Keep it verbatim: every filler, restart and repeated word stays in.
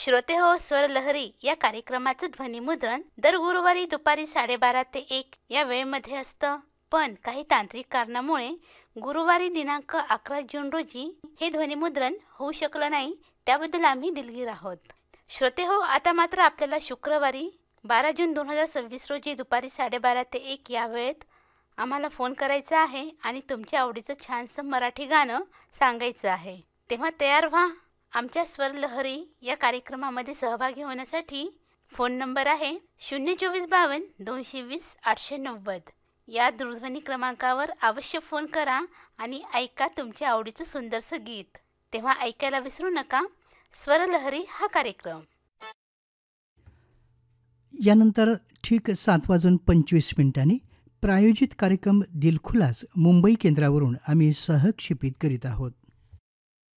श्रोते हो, स्वरलहरी या कार्यक्रमाचं ध्वनिमुद्रण दर गुरुवारी दुपारी साडेबारा ते एक या वेळेमध्ये असतं. पण काही तांत्रिक कारणामुळे गुरुवारी दिनांक अकरा जून रोजी हे ध्वनिमुद्रण होऊ शकलं नाही. त्याबद्दल आम्ही दिलगीर आहोत. श्रोते हो, आता मात्र आपल्याला शुक्रवारी बारा जून दोन हजार सव्वीस रोजी दुपारी साडेबारा ते एक या वेळेत आम्हाला फोन करायचा आहे आणि तुमच्या आवडीचं छानसं मराठी गाणं सांगायचं आहे. तेव्हा तयार व्हा. आमच्या स्वरलहरी या कार्यक्रमामध्ये सहभागी होण्यासाठी फोन नंबर आहे शून्य चोवीस बावन्न दोनशे वीस आठशे नव्वद. या दूरध्वनी क्रमांकावर अवश्य फोन करा आणि ऐका तुमच्या आवडीचं सुंदरसं गीत. तेव्हा ऐकायला विसरू नका स्वरलहरी हा कार्यक्रम. यानंतर ठीक सात वाजून पंचवीस मिनिटांनी प्रायोजित कार्यक्रम दिलखुलास मुंबई केंद्रावरून आम्ही सहक्षेपित करीत आहोत.